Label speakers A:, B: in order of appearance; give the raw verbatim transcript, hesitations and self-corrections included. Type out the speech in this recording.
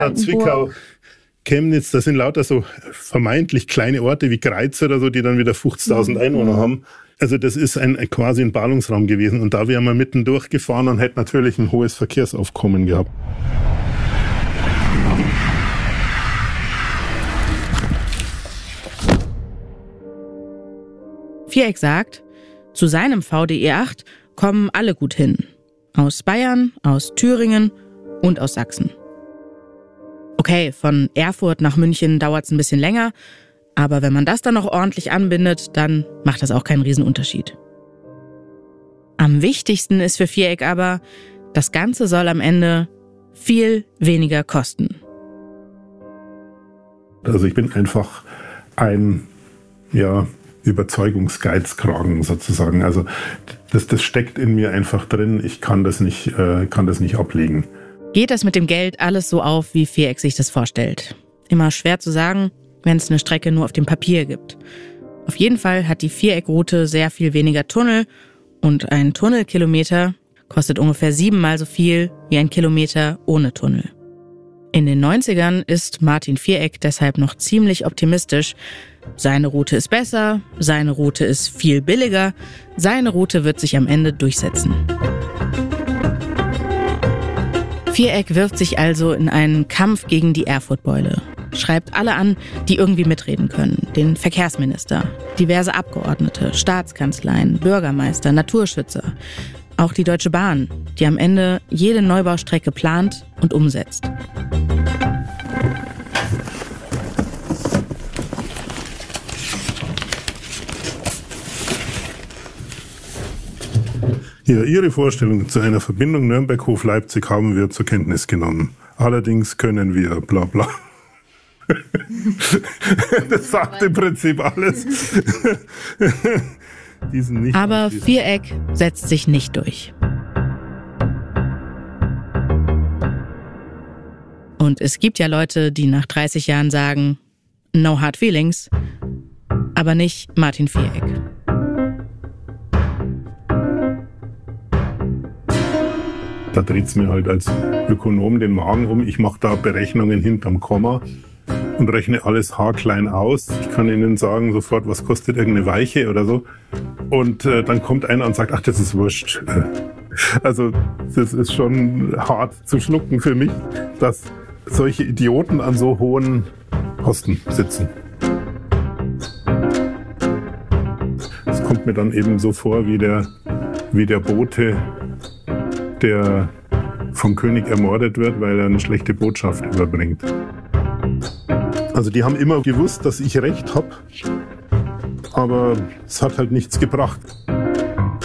A: Ja, Zwickau, Chemnitz, das sind lauter so vermeintlich kleine Orte wie Greiz oder so, die dann wieder fünfzigtausend mhm. Einwohner haben. Also das ist ein, quasi ein Ballungsraum gewesen. Und da wären wir mitten durchgefahren und hätten natürlich ein hohes Verkehrsaufkommen gehabt.
B: Viereck sagt, zu seinem V D E acht kommen alle gut hin. Aus Bayern, aus Thüringen und aus Sachsen. Okay, von Erfurt nach München dauert es ein bisschen länger, aber wenn man das dann noch ordentlich anbindet, dann macht das auch keinen Riesenunterschied. Am wichtigsten ist für Viereck aber, das Ganze soll am Ende viel weniger kosten.
A: Also ich bin einfach ein, ja, Überzeugungsgeizkragen sozusagen. Also das, das steckt in mir einfach drin. Ich kann das nicht, äh, kann das nicht ablegen.
B: Geht das mit dem Geld alles so auf, wie Viereck sich das vorstellt? Immer schwer zu sagen, wenn es eine Strecke nur auf dem Papier gibt. Auf jeden Fall hat die Viereckroute sehr viel weniger Tunnel und ein Tunnelkilometer kostet ungefähr siebenmal so viel wie ein Kilometer ohne Tunnel. In den neunzigern ist Martin Viereck deshalb noch ziemlich optimistisch. Seine Route ist besser, seine Route ist viel billiger, seine Route wird sich am Ende durchsetzen. Viereck wirft sich also in einen Kampf gegen die Erfurtbeule. Schreibt alle an, die irgendwie mitreden können. Den Verkehrsminister, diverse Abgeordnete, Staatskanzleien, Bürgermeister, Naturschützer. Auch die Deutsche Bahn, die am Ende jede Neubaustrecke plant und umsetzt.
A: Ja, Ihre Vorstellung zu einer Verbindung Nürnberg-Hof-Leipzig haben wir zur Kenntnis genommen. Allerdings können wir bla bla. Das sagt im Prinzip alles. Nicht
B: Aber Viereck setzt sich nicht durch. Und es gibt ja Leute, die nach dreißig Jahren sagen, no hard feelings, aber nicht Martin Viereck.
A: Da dreht es mir halt als Ökonom den Magen um. Ich mache da Berechnungen hinterm Komma und rechne alles haarklein aus. Ich kann Ihnen sagen sofort, was kostet irgendeine Weiche oder so. Und äh, dann kommt einer und sagt, ach, das ist wurscht. Also das ist schon hart zu schlucken für mich, dass solche Idioten an so hohen Kosten sitzen. Es kommt mir dann eben so vor wie der, wie der Bote, der vom König ermordet wird, weil er eine schlechte Botschaft überbringt. Also die haben immer gewusst, dass ich recht habe, aber es hat halt nichts gebracht.